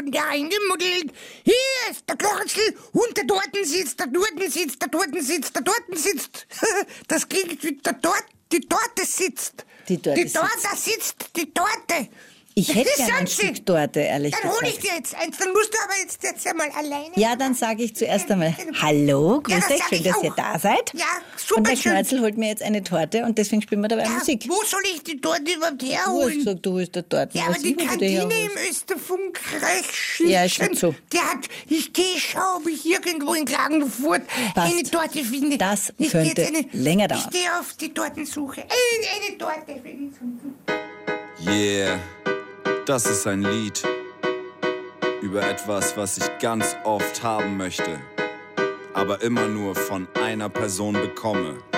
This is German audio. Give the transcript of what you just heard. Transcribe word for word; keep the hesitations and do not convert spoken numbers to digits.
schon da eingemuddelt. Hier ist der Kürzel und der dorten sitzt, der dorten sitzt, der dorten sitzt, der dorten sitzt. Das klingt wie der Tort, die Torte sitzt. Die Torte Die Torte sitzt. sitzt, die Torte. Ich hätte Das gerne ein sind sie. Stück Torte, ehrlich Dann gesagt. hole ich dir jetzt eins, dann musst du aber jetzt, jetzt einmal alleine. Ja, dann sage ich zuerst einmal Hallo, grüß Ja, das euch, sag schön, ich dass ihr auch. da seid. Ja, Und der super schön. Knörzel holt mir jetzt eine Torte und deswegen spielen wir dabei Ja, Musik. wo soll ich die Torte überhaupt Du hast herholen? gesagt, du holst der Torte. Ja, aber Was die ich, wo du Kantine herholst. im Österfunk Ja, ist schon so. Der hat, ich geh schau, ob ich irgendwo in Klagenfurt Passt. eine Torte finde. Das ich geh könnte jetzt eine, länger dauern. Ich gehe auf die Tortensuche. Eine, eine Torte finde ich. Yeah, das ist ein Lied über etwas, was ich ganz oft haben möchte, aber immer nur von einer Person bekomme.